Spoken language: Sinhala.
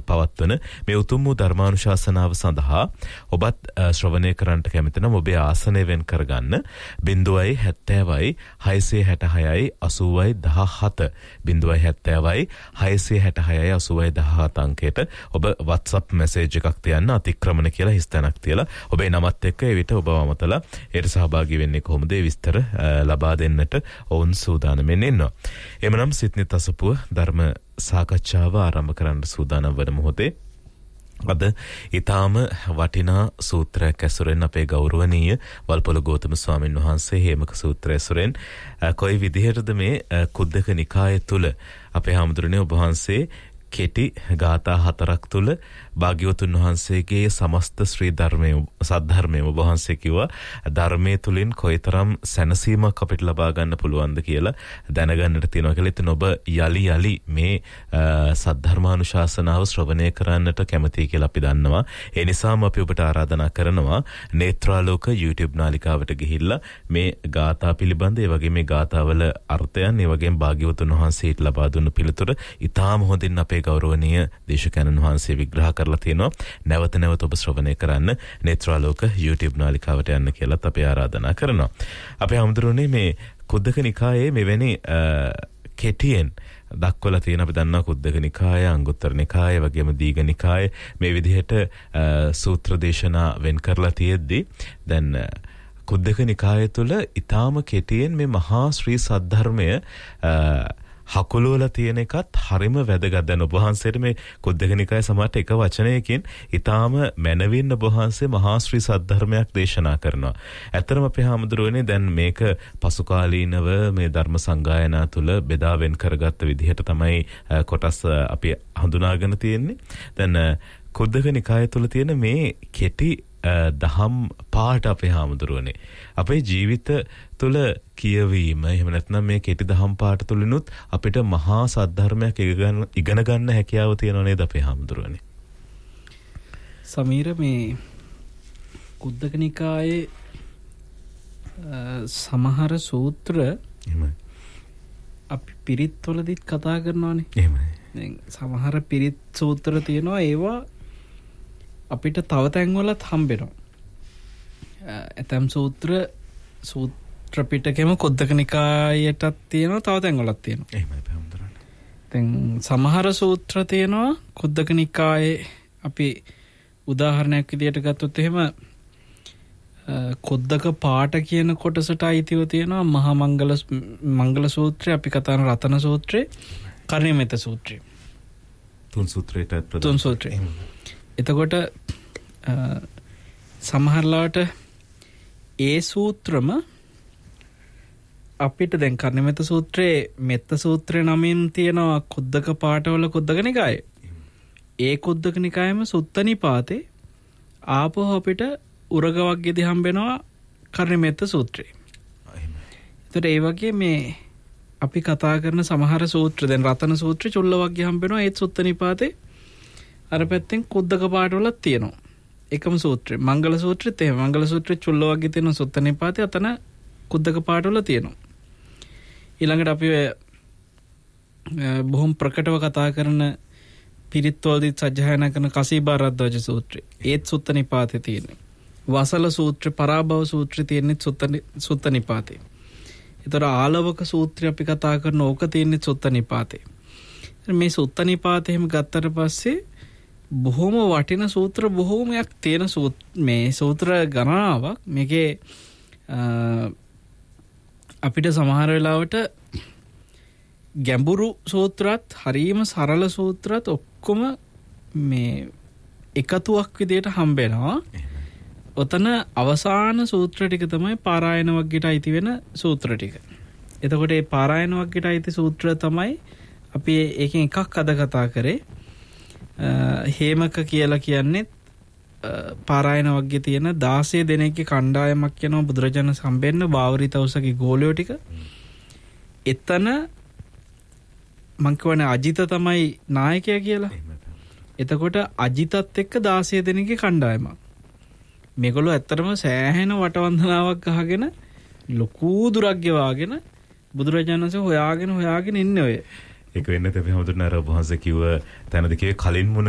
පවත්වන මේ උතුම් වූ ධර්මානුශාසනාව සඳහා ඔබත් ශ්‍රවණය කරන්නට කැමති නම් ඔබේ ආසනය වෙන් කරගන්න 070යි 666යි 80යි 17 070යි 666යි 80යි 17 අංකයට ඔබ WhatsApp message එකක් තියන්න අතික්‍රමණ කියලා හිස්තැනක් තියලා ඔබේ නමත් එක්ක ඒ විට ඔබ වමතලා ඒට සහභාගී වෙන්නේ කොහොමද ඒ විස්තර ලබා දෙන්නට ඔවුන් සූදානම්ෙන් ඉන්නවා. එමනම් සිත්නිත් අසපුව ධර්ම සාකච්ඡාව ආරම්භ කරන්න සූදානම් වන මොහොතේ අද ඊටාම වටිනා සූත්‍රයක් ඇසුරෙන් අපේ ගෞරවනීය වල්පොළ ගෞතම ස්වාමීන් වහන්සේ හේමක සූත්‍රය ඇසුරෙන් කොයි විදිහටද මේ කුද්දක නිකාය තුල අපේ හාමුදුරනේ ඔබ වහන්සේ කෙටි ගාථා 4ක් තුල භාග්‍යවතුන් වහන්සේගේ සමස්ත ශ්‍රී ධර්මයේ සද්ධර්මයේ ඔබ වහන්සේ කිව්වා ධර්මයේ තුලින් කොයිතරම් සැනසීමක් අපිට ලබා ගන්න පුළුවන්ද කියලා දැනගන්නට තියෙනවා කියලා. ඉතින් ඔබ යලි මේ සද්ධර්මානුශාසනාව ශ්‍රවණය කරන්නට කැමතියි කියලා අපි දන්නවා. ඒ නිසාම අපි ඔබට ආරාධනා කරනවා නේත්‍රාලෝක YouTube නාලිකාවට ගිහිල්ලා මේ ගාථා පිළිබඳ ඒ වගේ මේ ගාථාවල අර්ථයන් ඒ වගේම භාග්‍යවතුන් වහන්සේට ලබා දුන්න පිළිතුර ඉතාම හොඳින් අපේ ගෞරවනීය දේශකයන්න් වහන්සේ විග්‍රහ කරලා තියෙනවා. නැවත ඔබ ශ්‍රවණය කරන්න නේත්‍රාලෝක YouTube නාලිකාවට යන්න කියලාත් අපි ආරාධනා කරනවා. අපේ හමුදුරුවනේ මේ කුද්දක නිකායේ මෙවැනි කෙටියෙන් දක්වලා තියෙන අපි දන්නා කුද්දක නිකාය, අංගුත්තර නිකාය වගේම දීඝ නිකාය මේ විදිහට සූත්‍ර දේශනා වෙන් කරලා තියෙද්දි දැන් කුද්දක නිකාය තුල ඊටාම කෙටියෙන් මේ මහා ශ්‍රී සද්ධර්මය හකුලවල තියෙන එකත් හරිම වැදගත්. දැන් ඔබ වහන්සේට මේ කුද්දක නිකාය සමහරට එක වචනයකින් ඊටාම මනවින් ඔබ වහන්සේ මහා ශ්‍රී සද්ධර්මයක් දේශනා කරනවා. ඇත්තරම අපේ හාමුදුරුවනේ දැන් මේක පසු කාලීනව මේ ධර්ම සංගායනා තුල බෙදා වෙන් කරගත්ත විදිහට තමයි කොටස් අපි හඳුනාගෙන තියෙන්නේ. දැන් කුද්දක නිකාය තුල තියෙන මේ කෙටි දහම් පාඩ අපේ හාමුදුරුවනේ අපේ ජීවිත තුල කියවීම එහෙම නැත්නම් මේ කෙටි දහම් පාඩ තුලිනුත් අපිට මහා සද්ධර්මයක් ඉගෙන ගන්න හැකියාව තියෙනව නේද අපේ හාමුදුරුවනේ. සමීර මේ කුද්දක නිකායේ සමහර සූත්‍ර එහෙමයි අපි පිරිත් වලදීත් කතා කරනවානේ. එහෙමයි. දැන් සමහර පිරිත් සූත්‍ර තියෙනවා ඒවා අපිට තව තැන්වලත් හම්බෙනවා. ඇතම් සූත්‍ර පිටකෙම කුද්දක නිකායටත් තියෙනවා තව තැන්වලත් තියෙනවා. එහෙමයි බහුතරනේ. දැන් සමහර සූත්‍ර තියෙනවා කුද්දක නිකායේ අපි උදාහරණයක් විදියට ගත්තොත් එහෙම කුද්දක පාඨ කියන කොටසට අයිතිව තියෙනවා මහා මංගල සූත්‍රය, අපි කතා කරන රතන සූත්‍රය, කර්ණිමෙත සූත්‍රය. තුන් සූත්‍රයට තුන් සූත්‍රය. එතකොට සමහරලාට ඒ සූත්‍රම අපිට දැන් කර්ණිමෙත සූත්‍රයේ මෙත්ත සූත්‍රය නමින් තියෙනවා කුද්දක පාඨවල කුද්දක නිකාය. ඒ කුද්දක නිකායෙම සුත්ත නිපාතේ ආපහු අපිට උරග වග්ගයේදී හම්බෙනවා කර්ණිමෙත සූත්‍රය. එතකොට ඒ වගේ මේ අපි කතා කරන සමහර සූත්‍ර දැන් රතන සූත්‍රය චුල්ල වග්ගයේ හම්බෙනවා ඒත් සුත්ත නිපාතේ අර පැත්තෙන් කුද්දක පාඨවලත් තියෙනවා. එකම සූත්‍රය. මංගල සූත්‍රෙත් එහෙම. මංගල සූත්‍රෙ චුල්ල වග්ගයේ තියෙන සුත්ත නිපාතේ අතන කුද්දක පාඨවල තියෙනවා. ඊළඟට අපි බොහොම ප්‍රකටව කතා කරන පිරිත්වලදී සජ්ජායනා කරන කසීබාරද්දවජ සූත්‍රය. ඒත් සුත්ත නිපාතේ තියෙන්නේ. වසල සූත්‍ර, පරාභව සූත්‍රය තියෙන්නේ සුත්ත නිපාතේ. ඒතර ආලවක සූත්‍රය අපි කතා කරන ඕක තියෙන්නේ සුත්ත නිපාතේ. මේ සුත්ත නිපාතේ එහෙම ගත්තට පස්සේ බොහොම වටින සූත්‍ර බොහෝමයක් තියෙන මේ සූත්‍ර ගණනාවක් මේකේ අපිට සමහර වෙලාවට ගැඹුරු සූත්‍රات හරීම සරල සූත්‍රات ඔක්කොම මේ එකතුවක් විදියට හම්බෙනවා. ඔතන අවසාන සූත්‍ර ටික තමයි පාරායන වග්ගයට අයිති වෙන සූත්‍ර ටික. එතකොට මේ පාරායන වග්ගයට අයිති සූත්‍ර තමයි අපි ඒකෙන් එකක් අද කතා කරේ. හේමක කියලා කියන්නේ පාරායන වග්ගයේ තියෙන 16 දෙනෙක්ගේ කණ්ඩායමක් යනවා බුදුරජාණන් සම්බෙන්න බාවරිතවුසගේ ගෝලියෝ ටික. එතන මං කියවනේ අජිත තමයි නායකයා කියලා. එතකොට අජිතත් එක්ක 16 දෙනෙක්ගේ කණ්ඩායමක්. මේගොල්ලෝ ඇත්තටම සෑහෙන වටවන්දනාවක් අහගෙන ලොකු දුරක් ගෙවාගෙන බුදුරජාණන්සේ හොයාගෙන ඉන්නේ ඔය. ඒක වෙන්නේ අපි හැමෝටම අර වහන්සේ කිව්ව තැනදී කිව්වේ කලින් මුණ